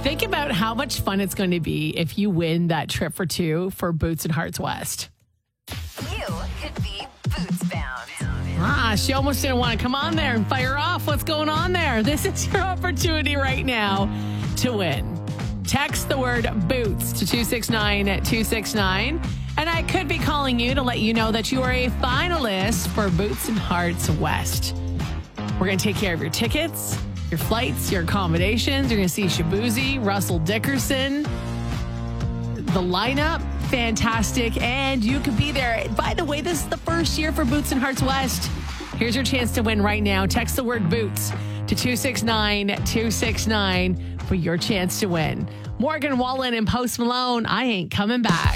Think about how much fun it's going to be if you win that trip for two for Boots and Hearts West. You could be boots bound. She almost didn't want to come on there and fire off. What's going on there? This is your opportunity right now to win. Text the word boots to 269-269. And I could be calling you to let you know that you are a finalist for Boots and Hearts West. We're going to take care of your tickets, your flights, your accommodations. You're going to see Shabuzi, Russell Dickerson, the lineup, fantastic, and you could be there. By the way, this is the first year for Boots and Hearts West. Here's your chance to win right now. Text the word boots to 269-269 for your chance to win. Morgan Wallen and Post Malone, I Ain't Coming Back.